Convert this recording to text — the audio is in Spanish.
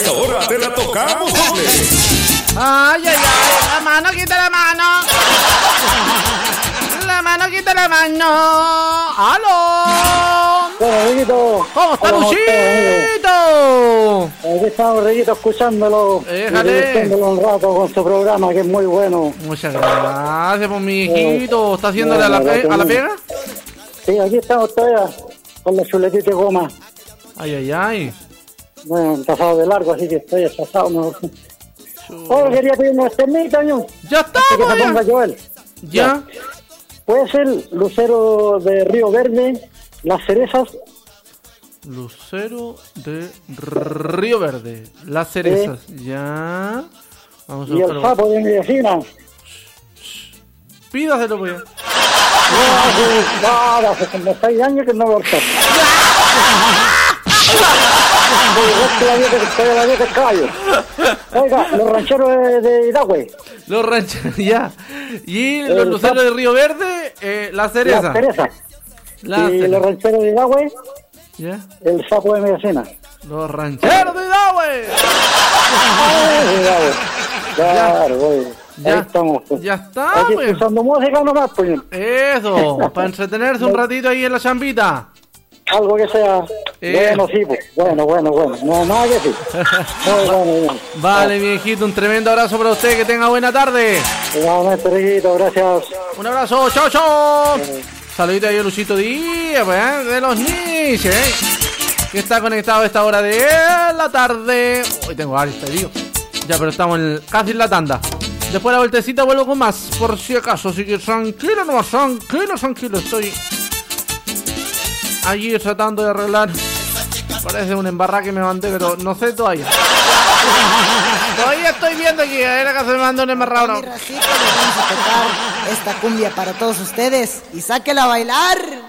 esta hora te la tocamos doble. Ay, ay, ay, la mano, quita la mano. La mano, quita la mano. ¡Aló! Bueno, Riguito. ¿Cómo está, Luchito? Aquí estamos, Riguito, escuchándolo. Déjale. Divirtiéndolo un rato con su programa, que es muy bueno. Muchas gracias, pues, mi hijito. ¿Está haciéndole a la pega? Sí, aquí estamos todavía con la chuletita de goma. Ay, ay, ay. Bueno, pasado de largo, así que estoy pasado. ¿No? Oh, quería pedir una esternita, ¿no? Ya está, que se ponga Joel. Ya. Puede ser Lucero de Río Verde, Las Cerezas. Lucero de Río Verde, Las Cerezas. Ya. Vamos a Y el sapo de mi vecina. Pídaselo, pues. No, 66 años que no lo está. Oiga, los rancheros de Hidagüe. Los rancheros, ya. Y los luceros de Río Verde, la cereza. La cereza. Y los rancheros de Hidagüe, ya. El sapo de mi vecina. Los rancheros de Hidagüe. Claro, güey. Ya, ahí estamos, pues. Ya está, aquí pues. escuchando música nomás, pues. Eso, para entretenerse un ratito ahí en la chambita. Algo que sea bueno, sí, pues. Bueno. No, nada que sí. Bueno. Vale, viejito, un tremendo abrazo para usted, que tenga buena tarde. Igualmente, Riguito, gracias. Un abrazo, chao. Saludito ahí a Luchito Díaz, pues, de los niches, que está conectado a esta hora de la tarde. Hoy tengo varios pedidos. Ya, pero estamos casi en la tanda. Después de la vueltecita vuelvo con más, por si acaso. Así que tranquilo nomás, tranquilo. Estoy allí tratando de arreglar. Parece un embarraque que me mandé, pero no sé todavía. Todavía estoy viendo aquí, a ver acá se me mandó un embarrado. Mi rajito, le vamos a tocar esta cumbia para todos ustedes. Y sáquela a bailar.